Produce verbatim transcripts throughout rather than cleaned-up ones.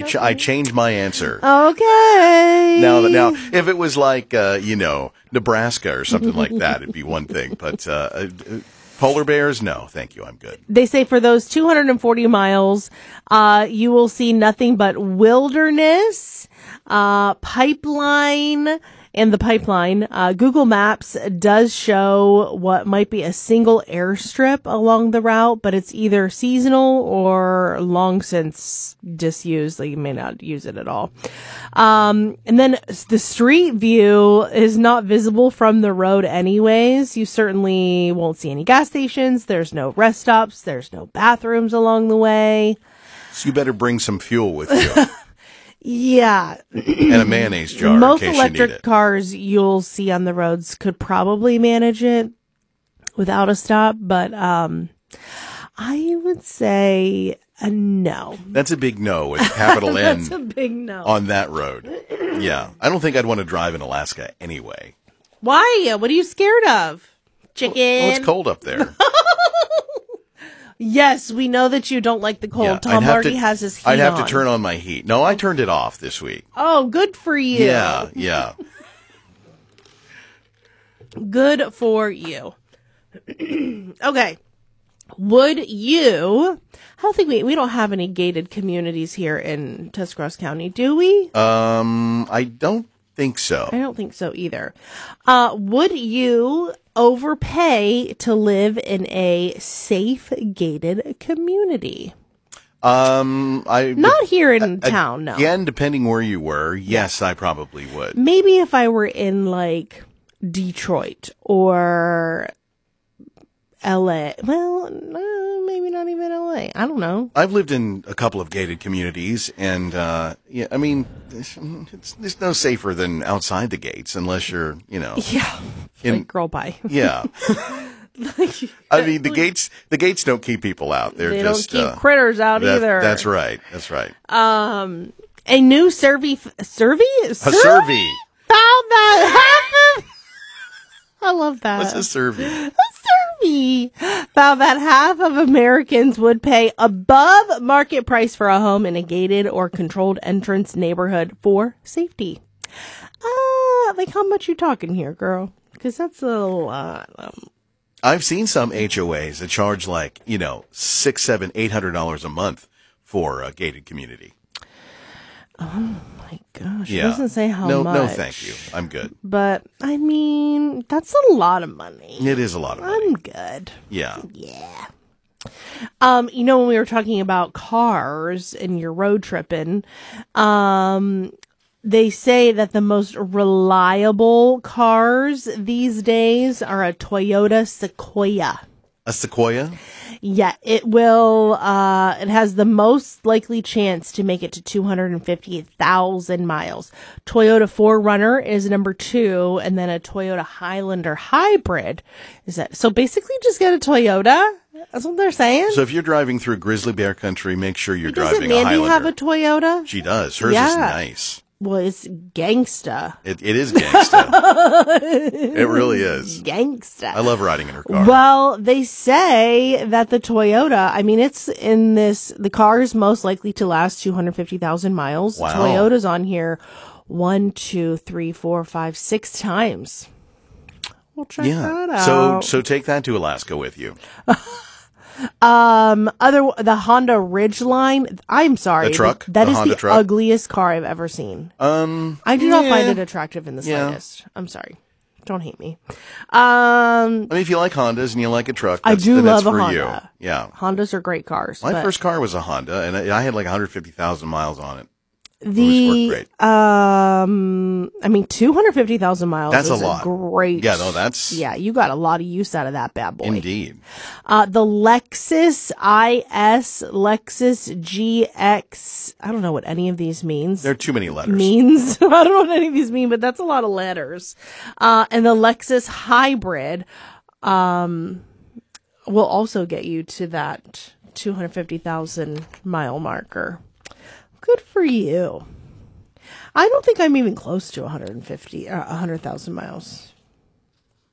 ch- I changed my answer. Okay. Now, now, if it was like, uh, you know, Nebraska or something like that, it'd be one thing. But uh, uh, polar bears, no, thank you. I'm good. They say for those two hundred forty miles, uh, you will see nothing but wilderness, uh, pipeline, and the pipeline. Uh, Google Maps does show what might be a single airstrip along the route, but it's either seasonal or long since disused. Like you may not use it at all. Um, and then the street view is not visible from the road anyways. You certainly won't see any gas stations. There's no rest stops. There's no bathrooms along the way. So you better bring some fuel with you. Yeah. And a mayonnaise jar Most in case electric you need it. cars you'll see on the roads could probably manage it without a stop, but um, I would say a no. That's a big no with a capital N. That's a big no. On that road. Yeah. I don't think I'd want to drive in Alaska anyway. Why? What are you scared of? Chicken? Well, it's cold up there. Yes, we know that you don't like the cold. Yeah, Tom I'd have already to- has his heat I'd have on. to turn on my heat. No, I turned it off this week. Oh, good for you. Yeah, yeah. Good for you. Okay. Would you... I don't think we... We don't have any gated communities here in Tuscarawas County, do we? Um, I don't think so. I don't think so either. Uh, would you overpay to live in a safe gated community? Um, I Not here in uh, town, no. Again, depending where you were, yes, I probably would. Maybe if I were in like Detroit or L A. Well, no, maybe not even L A. I don't know. I've lived in a couple of gated communities, and uh, yeah, I mean, it's, it's, it's no safer than outside the gates unless you're, you know, Yeah. In- like girl pie. yeah. I mean, the gates the gates don't keep people out. They're They just don't keep uh, critters out that- either. That's right. That's right. Um, a new survey, f- survey, A survey. found that half of, I love that. What's a survey? A survey found that half of Americans would pay above market price for a home in a gated or controlled entrance neighborhood for safety. Uh, like how much you talking here, girl? Because that's a lot. Um, I've seen some H O As that charge like, you know, six, seven, eight hundred dollars a month for a gated community. oh my gosh. Yeah. It doesn't say how no, much. No, thank you. I'm good. But, I mean, that's a lot of money. It is a lot of money. I'm good. Yeah. Yeah. Um, you know, when we were talking about cars and your road tripping, um, they say that the most reliable cars these days are a Toyota Sequoia. A Sequoia? Yeah, it will, uh, it has the most likely chance to make it to two hundred fifty thousand miles. Toyota four runner is number two, and then a Toyota Highlander hybrid is that. So basically just get a Toyota. That's what they're saying. So if you're driving through grizzly bear country, make sure you're Doesn't driving a Mandy Highlander. have a Toyota? She does. Hers Yeah. is nice. Well, it's gangsta. It, it is gangsta. It really is. Gangsta. I love riding in her car. Well, they say that the Toyota, I mean, it's in this, the car is most likely to last two hundred fifty thousand miles. Wow. Toyota's on here one, two, three, four, five, six times. We'll check yeah. that out. So so take that to Alaska with you. Um, other, the Honda Ridgeline, I'm sorry. The truck? That The is Honda the truck? ugliest car I've ever seen. Um, I do not yeah. find it attractive in the Yeah. slightest. I'm sorry. Don't hate me. Um, I mean, if you like Hondas and you like a truck, I that's, do then that's love a for Honda. you. Yeah. Hondas are great cars. My but first car was a Honda, and I I had like one hundred fifty thousand miles on it. the, worked um, I mean, two hundred fifty thousand miles That's a is lot. great. Yeah, no, that's- Yeah, you got a lot of use out of that bad boy. Indeed. Uh, the Lexus I S, Lexus G X, I don't know what any of these means. There are too many letters. means. I don't know what any of these mean, but that's a lot of letters. Uh, and the Lexus Hybrid, um, will also get you to that two hundred fifty thousand mile marker. Good for you. I don't think I'm even close to one hundred fifty, uh, one hundred thousand miles.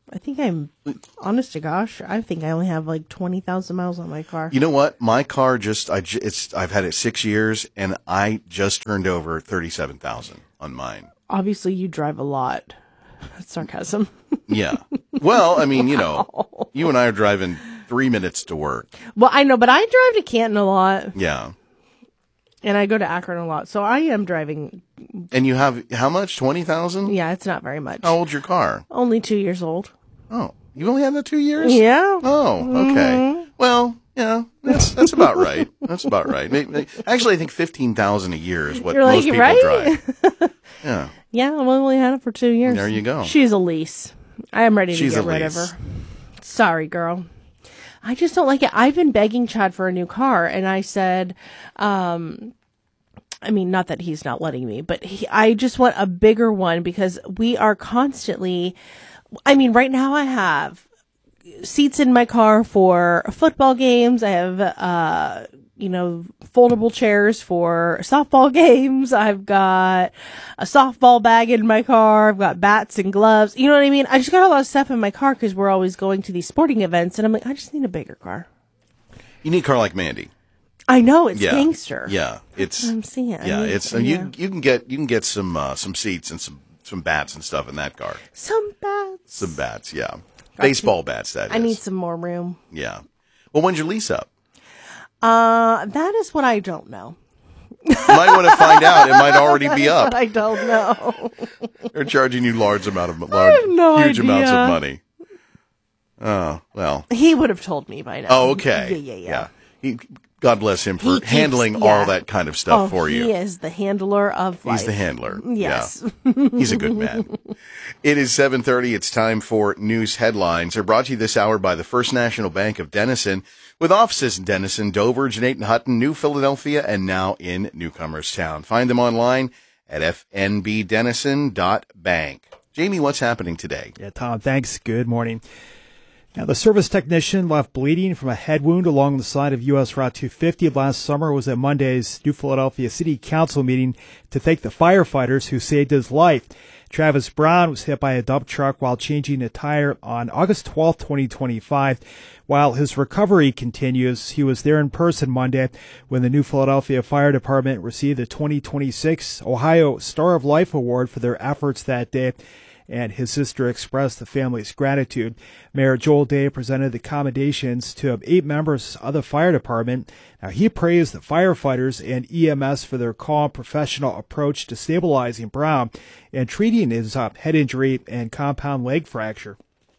I think I'm, honest to gosh, I think I only have like twenty thousand miles on my car. You know what? My car just, I, ju- it's, I've had it six years and I just turned over thirty-seven thousand on mine. Obviously, you drive a lot. That's sarcasm. Yeah. Well, I mean, you know, you and I are driving three minutes to work. Well, I know, but I drive to Canton a lot. Yeah. And I go to Akron a lot. So I am driving. And you have how much? twenty thousand? Yeah, it's not very much. How old's your car? Only two years old. Oh, you only had that two years? Yeah. Oh, okay. Mm-hmm. Well, yeah, that's that's about right. That's about right. Maybe, actually, I think fifteen thousand a year is what You're most like, people right? drive. Yeah. Yeah, I've only had it for two years. There you go. She's a lease. I am ready to She's get a rid lease. of her. Sorry, girl. I just don't like it. I've been begging Chad for a new car, and I said, um, I mean, not that he's not letting me, but he, I just want a bigger one because we are constantly, I mean, right now I have seats in my car for football games. I have, uh, you know, foldable chairs for softball games. I've got a softball bag in my car. I've got bats and gloves. You know what I mean? I just got a lot of stuff in my car because we're always going to these sporting events. And I'm like, I just need a bigger car. You need a car like Mandy. I know, it's Yeah. gangster. Yeah. It's, I'm seeing it. I yeah, need- it's, yeah. you, you can get, you can get some, uh, some seats and some, some bats and stuff in that car. Some bats. Some bats. Yeah. Baseball bats, that I is. need some more room. Yeah. Well, when's your lease up? Uh, that is what I don't know. You might want to find out. It might already be up. I don't know. They're charging you large amount of large, have no huge amounts idea. of money. Oh well. He would have told me by now. Oh okay. Yeah, yeah, yeah. He, God bless him for He keeps- handling yeah. all that kind of stuff Oh, for you. he is the handler of life. He's the handler. Yes. Yeah. He's a good man. It is seven thirty. It's time for news headlines. They're brought to you this hour by the First National Bank of Denison, with offices in Denison, Dover, Janate and Hutton, New Philadelphia, and now in Newcomerstown. Find them online at f n b denison dot bank. Jamie, what's happening today? Yeah, Tom, thanks. Good morning. Now, the service technician left bleeding from a head wound along the side of U S Route two fifty last summer was at Monday's New Philadelphia City Council meeting to thank the firefighters who saved his life. Travis Brown was hit by a dump truck while changing a tire on August twelfth, twenty twenty-five. While his recovery continues, he was there in person Monday when the New Philadelphia Fire Department received the twenty twenty-six Ohio Star of Life Award for their efforts that day, and his sister expressed the family's gratitude. Mayor Joel Day presented the commendations to eight members of the fire department. Now, he praised the firefighters and E M S for their calm, professional approach to stabilizing Brown and treating his uh, head injury and compound leg fracture.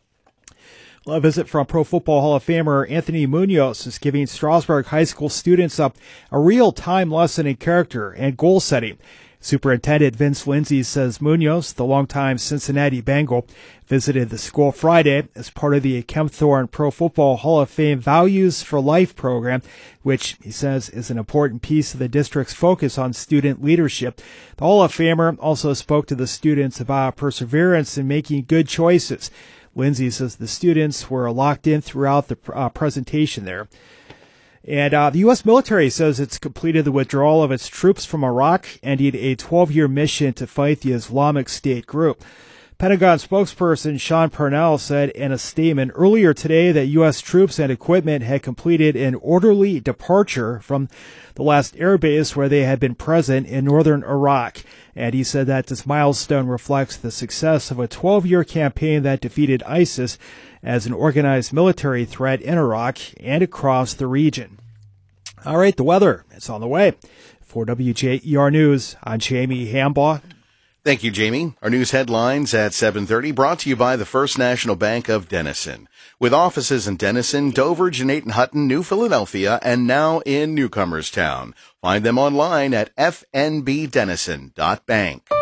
A visit from Pro Football Hall of Famer Anthony Munoz is giving Strasburg High School students up a real-time lesson in character and goal setting. Superintendent Vince Lindsay says Munoz, the longtime Cincinnati Bengal, visited the school Friday as part of the Kempthorne Pro Football Hall of Fame Values for Life program, which he says is an important piece of the district's focus on student leadership. The Hall of Famer also spoke to the students about perseverance in making good choices. Lindsay says the students were locked in throughout the uh, presentation there. And uh, the U S military says it's completed the withdrawal of its troops from Iraq, ending a twelve-year mission to fight the Islamic State group. Pentagon spokesperson Sean Parnell said in a statement earlier today that U S troops and equipment had completed an orderly departure from the last air base where they had been present in northern Iraq. And he said that this milestone reflects the success of a twelve-year campaign that defeated ISIS as an organized military threat in Iraq and across the region. All right, the weather, it's on the way. For W J E R News, I'm Jamie Hambaugh. Thank you, Jamie. Our news headlines at seven thirty brought to you by the First National Bank of Denison, with offices in Denison, Dover, Janate and Hutton, New Philadelphia, and now in Newcomerstown. Find them online at f n b denison dot bank.